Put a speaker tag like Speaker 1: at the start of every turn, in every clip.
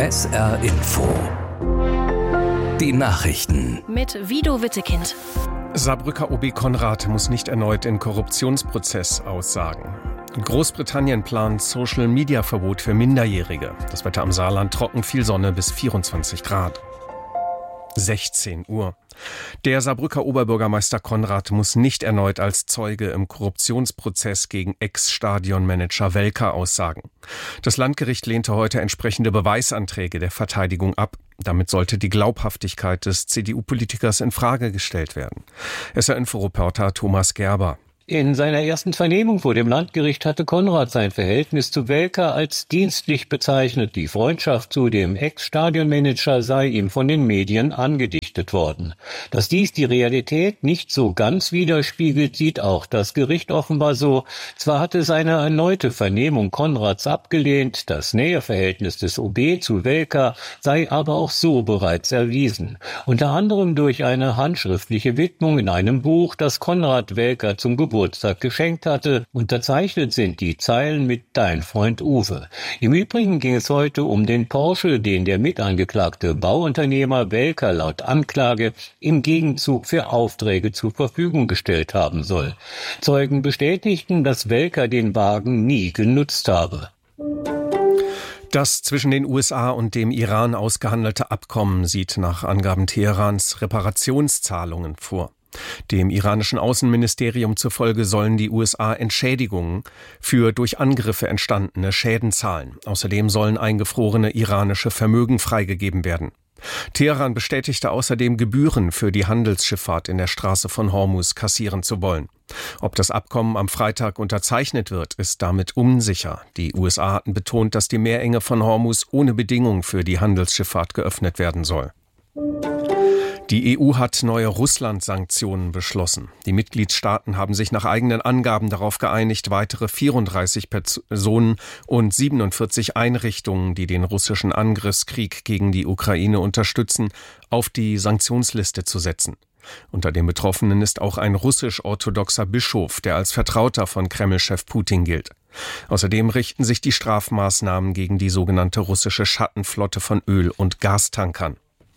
Speaker 1: SR Info. Die Nachrichten.
Speaker 2: Mit Vido Wittekind.
Speaker 3: Saarbrücker OB Konrad muss nicht erneut in Korruptionsprozess aussagen. Großbritannien plant Social-Media-Verbot für Minderjährige. Das Wetter am Saarland trocken, viel Sonne bis 24 Grad. 16 Uhr. Der Saarbrücker Oberbürgermeister Konrad muss nicht erneut als Zeuge im Korruptionsprozess gegen Ex-Stadionmanager Welker aussagen. Das Landgericht lehnte heute entsprechende Beweisanträge der Verteidigung ab. Damit sollte die Glaubhaftigkeit des CDU-Politikers in Frage gestellt werden. SR-Info-Reporter Thomas Gerber.
Speaker 4: In seiner ersten Vernehmung vor dem Landgericht hatte Konrad sein Verhältnis zu Welker als dienstlich bezeichnet. Die Freundschaft zu dem Ex-Stadionmanager sei ihm von den Medien angedichtet worden. Dass dies die Realität nicht so ganz widerspiegelt, sieht auch das Gericht offenbar so. Zwar hatte seine erneute Vernehmung Konrads abgelehnt, das Näheverhältnis des OB zu Welker sei aber auch so bereits erwiesen. Unter anderem durch eine handschriftliche Widmung in einem Buch, das Konrad Welker zum Geburtstag geschenkt hatte. Unterzeichnet sind die Zeilen mit Dein Freund Uwe. Im Übrigen ging es heute um den Porsche, den der mitangeklagte Bauunternehmer Welker laut Anklage im Gegenzug für Aufträge zur Verfügung gestellt haben soll. Zeugen bestätigten, dass Welker den Wagen nie genutzt habe.
Speaker 3: Das zwischen den USA und dem Iran ausgehandelte Abkommen sieht nach Angaben Teherans Reparationszahlungen vor. Dem iranischen Außenministerium zufolge sollen die USA Entschädigungen für durch Angriffe entstandene Schäden zahlen. Außerdem sollen eingefrorene iranische Vermögen freigegeben werden. Teheran bestätigte außerdem, Gebühren für die Handelsschifffahrt in der Straße von Hormuz kassieren zu wollen. Ob das Abkommen am Freitag unterzeichnet wird, ist damit unsicher. Die USA hatten betont, dass die Meerenge von Hormuz ohne Bedingung für die Handelsschifffahrt geöffnet werden soll. Die EU hat neue Russland-Sanktionen beschlossen. Die Mitgliedstaaten haben sich nach eigenen Angaben darauf geeinigt, weitere 34 Personen und 47 Einrichtungen, die den russischen Angriffskrieg gegen die Ukraine unterstützen, auf die Sanktionsliste zu setzen. Unter den Betroffenen ist auch ein russisch-orthodoxer Bischof, der als Vertrauter von Kreml-Chef Putin gilt. Außerdem richten sich die Strafmaßnahmen gegen die sogenannte russische Schattenflotte von Öl- und Gastankern.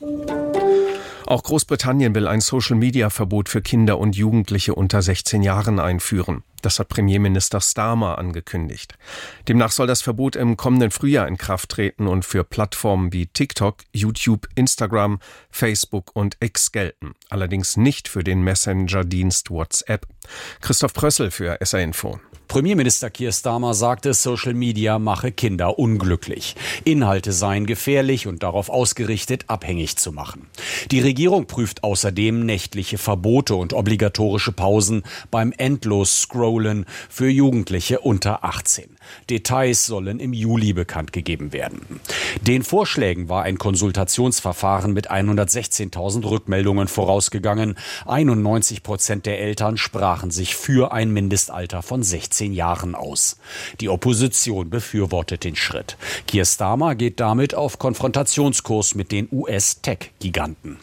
Speaker 3: Auch Großbritannien will ein Social-Media-Verbot für Kinder und Jugendliche unter 16 Jahren einführen. Das hat Premierminister Starmer angekündigt. Demnach soll das Verbot im kommenden Frühjahr in Kraft treten und für Plattformen wie TikTok, YouTube, Instagram, Facebook und X gelten. Allerdings nicht für den Messenger-Dienst WhatsApp. Christoph Prössel für SR Info.
Speaker 5: Premierminister Keir Starmer sagte, Social Media mache Kinder unglücklich. Inhalte seien gefährlich und darauf ausgerichtet, abhängig zu machen. Die Regierung prüft außerdem nächtliche Verbote und obligatorische Pausen beim Endlos-Scrollen für Jugendliche unter 18. Details sollen im Juli bekannt gegeben werden. Den Vorschlägen war ein Konsultationsverfahren mit 116.000 Rückmeldungen vorausgegangen. 91% der Eltern sprachen sich für ein Mindestalter von 16 Jahren aus. Die Opposition befürwortet den Schritt. Keir Starmer geht damit auf Konfrontationskurs mit den US-Tech-Giganten.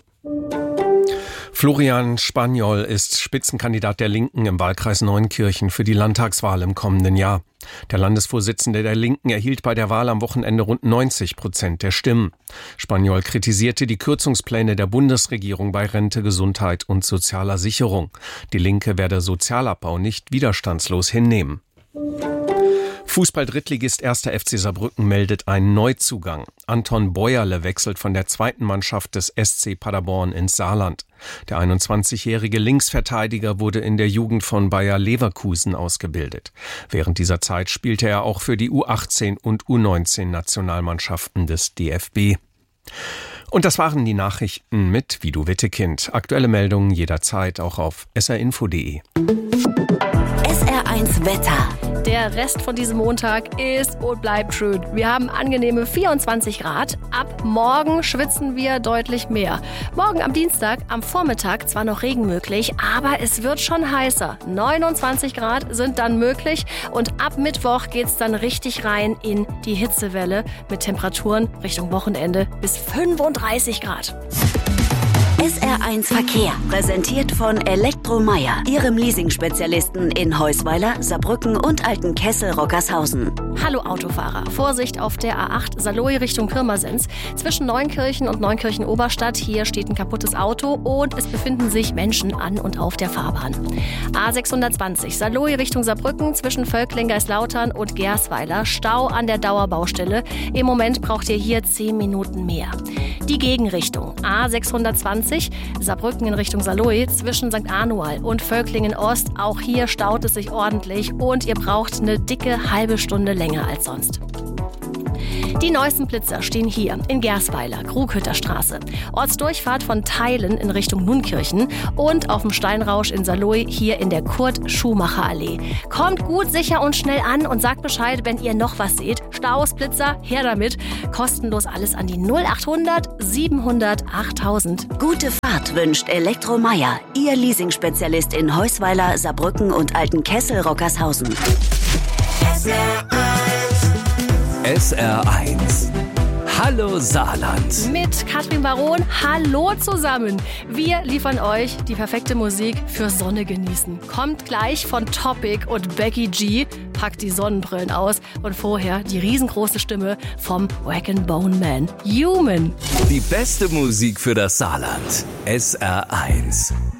Speaker 3: Florian Spaniol ist Spitzenkandidat der Linken im Wahlkreis Neunkirchen für die Landtagswahl im kommenden Jahr. Der Landesvorsitzende der Linken erhielt bei der Wahl am Wochenende rund 90% der Stimmen. Spaniol kritisierte die Kürzungspläne der Bundesregierung bei Rente, Gesundheit und sozialer Sicherung. Die Linke werde Sozialabbau nicht widerstandslos hinnehmen. Fußball-Drittligist 1. FC Saarbrücken meldet einen Neuzugang. Anton Bäuerle wechselt von der zweiten Mannschaft des SC Paderborn ins Saarland. Der 21-jährige Linksverteidiger wurde in der Jugend von Bayer Leverkusen ausgebildet. Während dieser Zeit spielte er auch für die U18 und U19-Nationalmannschaften des DFB. Und das waren die Nachrichten mit Vido Wittekind. Aktuelle Meldungen jederzeit auch auf srinfo.de.
Speaker 2: SR1 Wetter. Der Rest von diesem Montag ist und bleibt schön. Wir haben angenehme 24 Grad. Ab morgen schwitzen wir deutlich mehr. Morgen am Dienstag, am Vormittag zwar noch Regen möglich, aber es wird schon heißer. 29 Grad sind dann möglich und ab Mittwoch geht's dann richtig rein in die Hitzewelle mit Temperaturen Richtung Wochenende bis 35 Grad.
Speaker 6: SR1 Verkehr, präsentiert von Elektromeier, Ihrem Leasing-Spezialisten in Heusweiler, Saarbrücken und Altenkessel-Rockershausen.
Speaker 2: Hallo Autofahrer, Vorsicht auf der A8 Saarlouis Richtung Pirmasens. Zwischen Neunkirchen und Neunkirchen-Oberstadt, hier steht ein kaputtes Auto und es befinden sich Menschen an und auf der Fahrbahn. A620 Saarlouis Richtung Saarbrücken, zwischen Völkling, Geislautern und Gersweiler, Stau an der Dauerbaustelle. Im Moment braucht ihr hier 10 Minuten mehr. Die Gegenrichtung A620 Saarbrücken in Richtung Saarlouis, zwischen St. Anual und Völklingen Ost. Auch hier staut es sich ordentlich und ihr braucht eine dicke halbe Stunde länger als sonst. Die neuesten Blitzer stehen hier in Gersweiler, Krughütter Straße, Ortsdurchfahrt von Theilen in Richtung Nunkirchen und auf dem Steinrausch in Saarlouis hier in der Kurt-Schumacher-Allee. Kommt gut, sicher und schnell an und sagt Bescheid, wenn ihr noch was seht. Staus, Blitzer, her damit. Kostenlos alles an die 0800 700 8000.
Speaker 6: Gute Fahrt wünscht Elektromeier, Ihr Leasing-Spezialist in Heusweiler, Saarbrücken und Altenkessel-Rockershausen.
Speaker 1: SR1. Hallo Saarland.
Speaker 2: Mit Katrin Baron, hallo zusammen. Wir liefern euch die perfekte Musik für Sonne genießen. Kommt gleich von Topic und Becky G, packt die Sonnenbrillen aus und vorher die riesengroße Stimme vom Rag & Bone Man, Human.
Speaker 1: Die beste Musik für das Saarland. SR1.